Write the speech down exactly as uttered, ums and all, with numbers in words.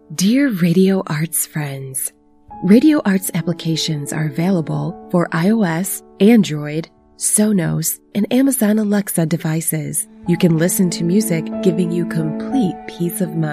Dear Radio Arts friends, Radio Arts applications are available for iOS, Android, Sonos, and Amazon Alexa devices. You can listen to music, giving you complete peace of mind.